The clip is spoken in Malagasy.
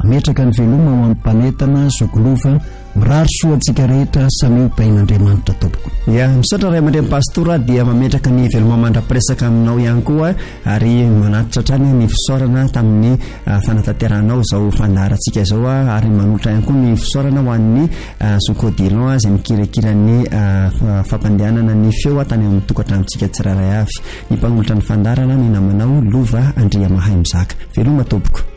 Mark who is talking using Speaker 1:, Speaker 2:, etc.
Speaker 1: ametraka ny veloma ao amin'ny mpanentana zokolova mirary soa antsika rehetra samy pain'Andriamanitra tompoko.
Speaker 2: Ya, misaotra ray aman-dreny pastora dia mametraka ny veloma mandrapiresaka aminao ihany koa ary manatitra trany ny fisaorana tamin'ny fanatanteranao zao fandaharantsika zao ary manolotra ihany koa ny fisaorana ho an'ny Socodilon izay mikirakirany fampandehanana ny feo tany amin'ny tokantranontsika tsirairay avy. Ny mpanolotra ny fandarana ny namanao Lova Andria Mahay Mizaka. Veloma tompoko.